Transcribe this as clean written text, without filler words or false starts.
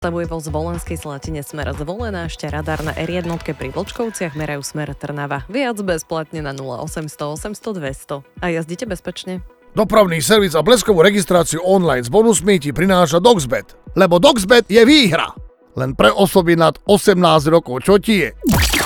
Stavuje vo Zvolenskej Slatine smer Zvolená, ešte radar na R1 pri Vlčkovciach, merajú smer Trnava. Viac bezplatne na 0800 800 200. A jazdíte bezpečne? Dopravný servis a bleskovú registráciu online s bonusmi ti prináša Doxbet. Lebo Doxbet je výhra. Len pre osoby nad 18 rokov. Čo ti je?